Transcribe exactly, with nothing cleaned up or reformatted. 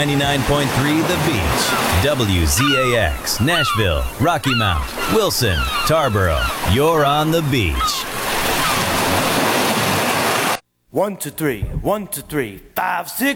ninety-nine point three The Beach. W Z A X, Nashville, Rocky Mount, Wilson, Tarboro. You're on the beach. One, two, three, one, two, three, five, six.